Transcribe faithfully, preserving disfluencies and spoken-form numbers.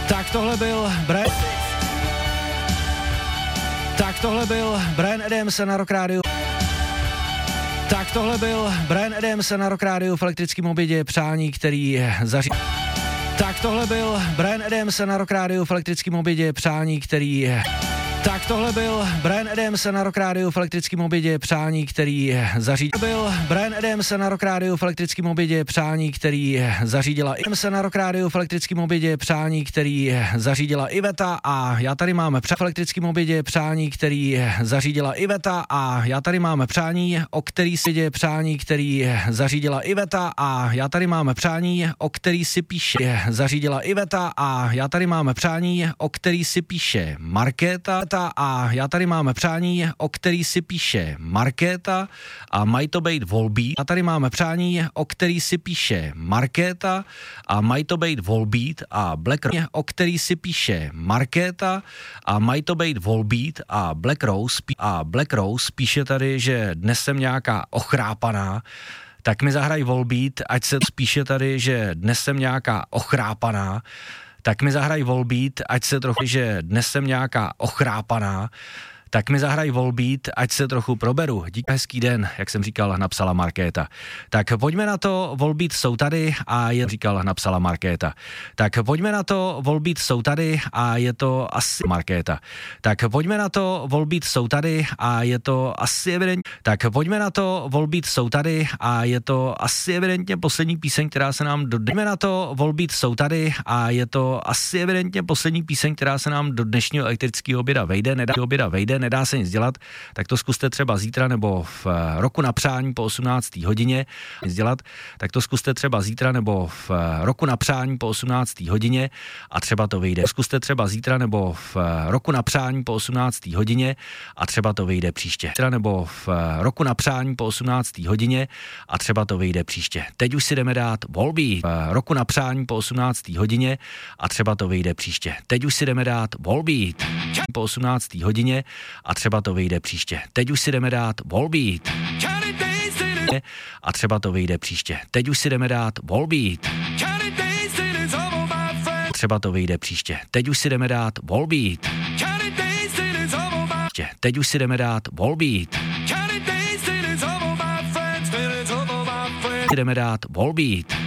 Tak tohle byl Brian... Tak tohle byl Bryan Adams na Rock Radio. Tak tohle byl Bryan Adams na Rock Radio v elektrickém obědě, přání, který zaří... Tak tohle byl Bryan Adams na Rock Radio v elektrickém obědě, přání, který... Tak tohle byl Bryan Adams na Rock Radio v elektrickém obědě, přání, který zařídil. Byl Bryan Adams na Rock Radio v elektrickém obědě, přání, který zařídila Adams na Rock Radio v elektrickém obědě, přání, který zařídila Iveta, a já tady máme přání v elektrickém obědě, přání, který zařídila Iveta, a já tady máme přání, o který si děje přání, který zařídila Iveta, a já tady máme přání, o který si píše zařídila Iveta, a já tady máme přání, o který si píše Markéta, a já tady máme přání, o který si píše Markéta, a mají to být Volbeat. A tady máme přání, o který si píše Markéta, a mají to být Volbeat a Black Rose, o který si píše Markéta, a mají to být Volbeat a Black Rose. A Black Rose píše tady, že dnes jsem nějaká ochrápaná, tak mi zahraj Volbeat, ať se spíše tady, že dnes jsem nějaká ochrápaná, tak mi zahraj Volbeat, ať se trochu, že dnes jsem nějaká ochrápaná, tak mi zahraj Volbeat, ať se trochu proberu. Díky, hezký den, jak jsem říkal, napsala Markéta. Tak pojďme na to, Volbeat jsou tady a je, říkal, napsala Markéta. Tak pojďme na to, Volbeat jsou tady a je to asi Markéta. Tak pojďme na to, Volbeat jsou tady a je to asi evidentně. Tak pojďme na to, Volbeat jsou tady a je to asi evidentně poslední píseň, která se nám do Pojďme na to, Volbeat jsou tady a je to asi evidentně poslední píseň, která se nám do dnešního elektrického oběda vejde, nedá oběda vejde. Nedá se nic dělat, tak to zkuste třeba zítra nebo v roku na přání po osmnácté hodině nic dělat, tak to zkuste třeba zítra nebo v roku na přání po osmnácté hodině a třeba to vyjde. Zkuste třeba zítra nebo v roku na přání po osmnácté hodině a třeba to vyjde příště. Zítra nebo v roku na přání po osmnácté hodině a třeba to vyjde příště. Teď už si jdeme dát Volbeat v roku na přání po osmnácté hodině a třeba to vyjde příště. Teď už si jdeme dát Volbeat po osmnácté hodině a třeba to vyjde příště. Teď už si jdeme dát Volbeat a třeba to vyjde příště. Teď už si jdeme dát Volbeat třeba to vyjde příště. Teď už si jdeme dát Volbeat teď už si jdeme dát Volbeat jdeme dát Volbeat